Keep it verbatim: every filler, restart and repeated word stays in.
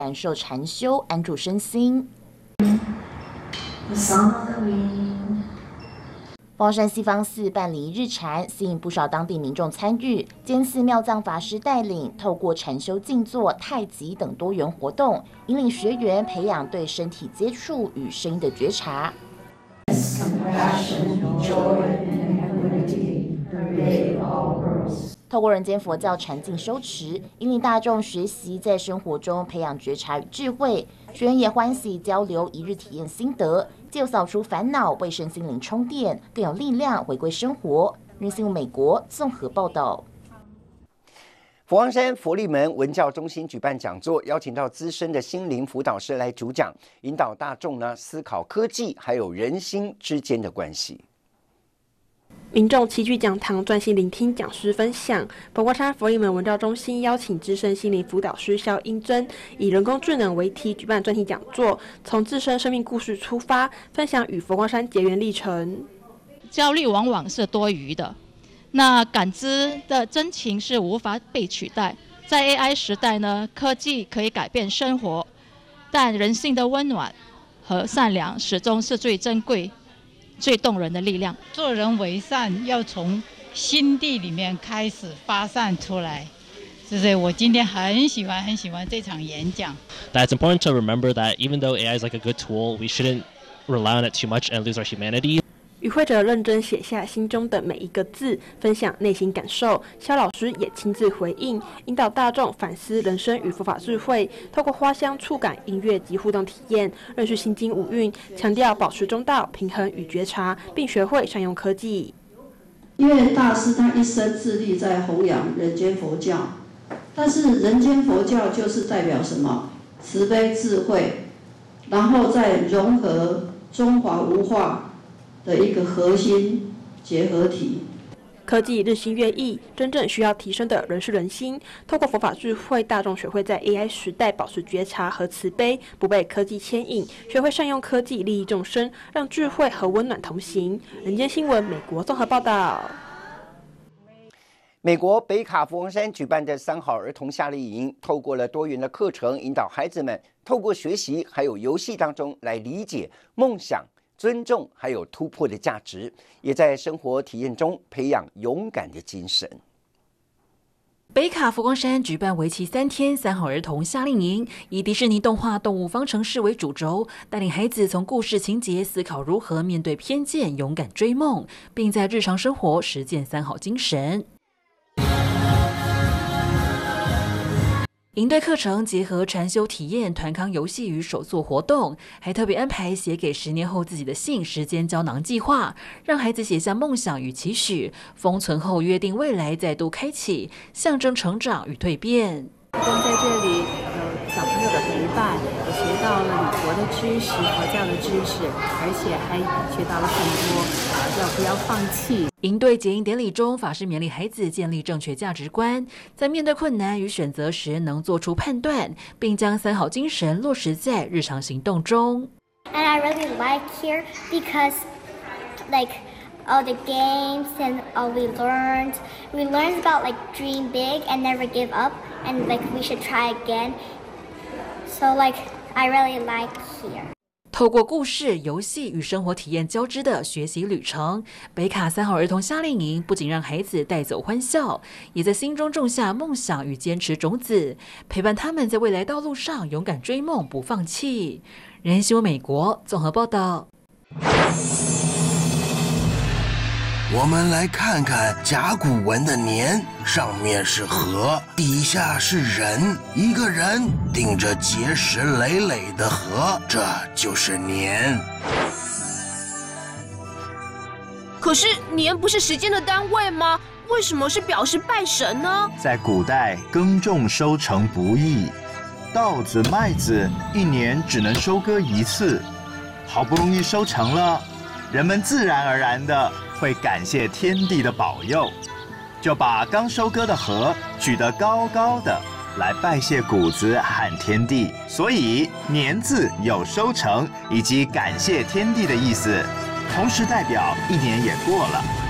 感受禅修，安住身心。凤凰山西方寺办理日禅，吸引不少当地民众参与。监寺妙藏法师带领，透过禅修、静坐、太极等多元活动，引领学员培养对身体接触与声音的觉察。透过人间佛教禅静修持，引领大众学习在生活中培养觉察与智慧。学员也欢喜交流一日体验心得，就扫除烦恼，为身心灵充电，更有力量回归生活。日新闻美国综合报道。 佛光山佛利门文教中心举办讲座，邀请到资深的心灵辅导师来主讲，引导大众呢思考科技还有人心之间的关系。 民众齐聚讲堂，专心聆听讲师分享。佛光山佛利门文教中心邀请资深心灵辅导师肖英珍，以人工智能为题举办专题讲座，从自身生命故事出发，分享与佛光山结缘历程。 焦虑往往是多余的，那感知的真情是无法被取代。在 A I 时代呢，科技可以改变生活，但人性的温暖和善良始终是最珍贵、最动人的力量。 做人为善要从心地里面开始发散出来，所以我今天很喜欢很喜欢这场演讲。 That's important to remember that even though A I is like a good tool, we shouldn't rely on it too much and lose our humanity. 与会者认真写下心中的每一个字，分享内心感受。肖老师也亲自回应，引导大众反思人生与佛法智慧，透过花香、触感、音乐及互动体验，认识心经五蕴，强调保持中道、平衡与觉察，并学会善用科技。 因为大师他一生致力在弘扬人间佛教，但是人间佛教就是代表什么？慈悲智慧，然后再融合中华文化的一个核心结合体。 科技日新月异，真正需要提升的人是人心。透过佛法智慧，大众学会在 A I 时代保持觉察和慈悲，不被科技牵引，学会善用科技利益众生，让智慧和温暖同行。人间新闻美国综合报道。 美国北卡佛光山举办的三好儿童夏令营，透过了多元的课程，引导孩子们透过学习还有游戏当中来理解梦想、尊重还有突破的价值，也在生活体验中培养勇敢的精神。 北卡佛光山举办为期三天三好儿童夏令营，以迪士尼动画《动物方程式》为主轴，带领孩子从故事情节思考如何面对偏见，勇敢追梦，并在日常生活实践三好精神。营队课程结合禅修体验、团康游戏与手作活动，还特别安排写给十年后自己的信时间胶囊计划，让孩子写下梦想与期许，封存后约定未来再度开启，象征成长与蜕变。 跟在这里有小朋友的陪伴，也学到了礼佛的知识、佛教的知识，而且还学到了很多啊，要不要放弃。 营队结营典礼中，法师勉励孩子建立正确价值观，在面对困难与选择时能做出判断，并将三好精神落实在日常行动中。 And I really like here because, like, all the games and all we learned, we learned about like dream big and never give up, and like we should try again. So like, I really like here. 透过故事、游戏与生活体验交织的学习旅程，北卡三好儿童夏令营不仅让孩子带走欢笑，也在心中种下梦想与坚持种子，陪伴他们在未来道路上勇敢追梦，不放弃。人间新闻美国综合报道。 我们来看看甲骨文的年，上面是河，底下是人，一个人顶着结实累累的河，这就是年。 可是年不是时间的单位吗？为什么是表示拜神呢？ 在古代，耕种收成不易，稻子、麦子一年只能收割一次，好不容易收成了，人们自然而然的会感谢天地的保佑，就把刚收割的禾举得高高的，来拜谢谷子和天地。所以年字有收成以及感谢天地的意思，同时代表一年也过了。